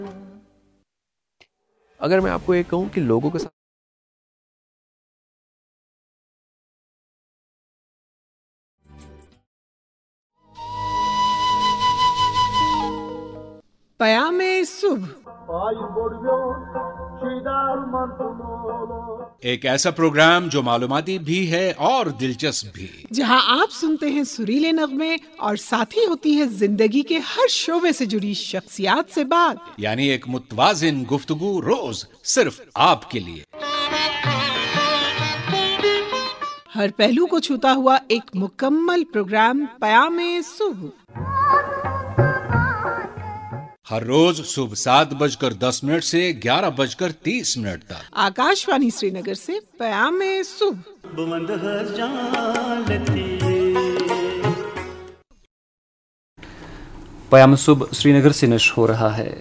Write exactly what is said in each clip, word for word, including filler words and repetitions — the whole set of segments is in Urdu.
اگر میں آپ کو ایک کہوں کہ لوگوں کے ساتھ پیام صبح ایک ایسا پروگرام جو معلوماتی بھی ہے اور دلچسپ بھی، جہاں آپ سنتے ہیں سریلے نغمے اور ساتھ ہی ہوتی ہے زندگی کے ہر شعبے سے جڑی شخصیات سے بات، یعنی ایک متوازن گفتگو روز صرف آپ کے لیے، ہر پہلو کو چھوتا ہوا ایک مکمل پروگرام پیام صبح، ہر روز صبح سات بج کر دس منٹ سے گیارہ بج کر تیس منٹ تک، آکاش وانی سری نگر سے پیام صبح۔ پیام صبح سری نگر سے نشر ہو رہا ہے۔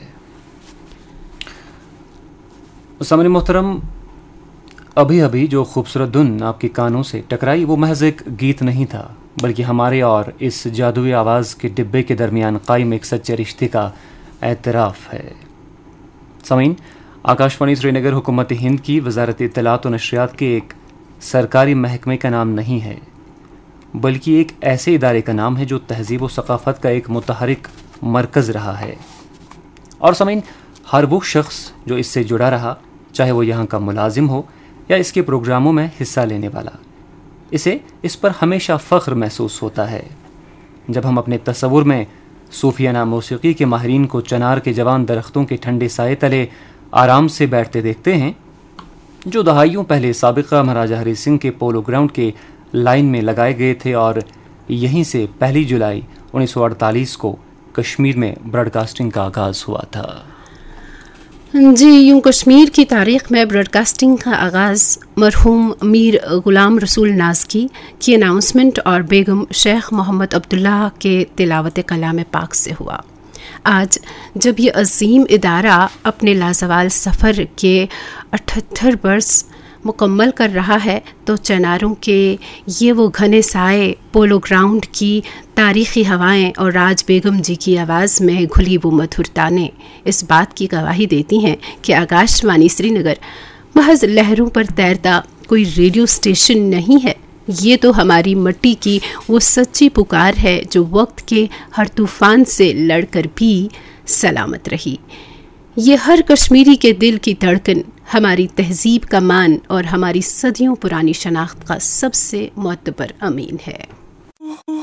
سامعین محترم، ابھی ابھی جو خوبصورت دھن آپ کے کانوں سے ٹکرائی وہ محض ایک گیت نہیں تھا، بلکہ ہمارے اور اس جادوئی آواز کے ڈبے کے درمیان قائم ایک سچے رشتے کا اعتراف ہے۔ سامعین، آکاش وانی سری نگر حکومت ہند کی وزارت اطلاعات و نشریات کے ایک سرکاری محکمے کا نام نہیں ہے، بلکہ ایک ایسے ادارے کا نام ہے جو تہذیب و ثقافت کا ایک متحرک مرکز رہا ہے۔ اور سامعین، ہر وہ شخص جو اس سے جڑا رہا، چاہے وہ یہاں کا ملازم ہو یا اس کے پروگراموں میں حصہ لینے والا، اسے اس پر ہمیشہ فخر محسوس ہوتا ہے۔ جب ہم اپنے تصور میں صوفیانہ موسیقی کے ماہرین کو چنار کے جوان درختوں کے ٹھنڈے سائے تلے آرام سے بیٹھتے دیکھتے ہیں، جو دہائیوں پہلے سابقہ مہاراجہ ہری سنگھ کے پولو گراؤنڈ کے لائن میں لگائے گئے تھے اور یہیں سے پہلی جولائی انیس سو اڑتالیس کو کشمیر میں براڈ کاسٹنگ کا آغاز ہوا تھا۔ جی، یوں کشمیر کی تاریخ میں براڈ کاسٹنگ کا آغاز مرحوم میر غلام رسول نازکی کی اناؤنسمنٹ اور بیگم شیخ محمد عبداللہ کے تلاوت کلام پاک سے ہوا۔ آج جب یہ عظیم ادارہ اپنے لازوال سفر کے اٹھہتر برس مکمل کر رہا ہے تو چناروں کے یہ وہ گھنے سائے، پولو گراؤنڈ کی تاریخی ہوائیں اور راج بیگم جی کی آواز میں گھلی وہ مدھر تانیں اس بات کی گواہی دیتی ہیں کہ آکاش وانی سری نگر محض لہروں پر تیرتا کوئی ریڈیو اسٹیشن نہیں ہے، یہ تو ہماری مٹی کی وہ سچی پکار ہے جو وقت کے ہر طوفان سے لڑ کر بھی سلامت رہی۔ یہ ہر کشمیری کے دل کی دھڑکن، ہماری تہذیب کا مان اور ہماری صدیوں پرانی شناخت کا سب سے معتبر امین ہے۔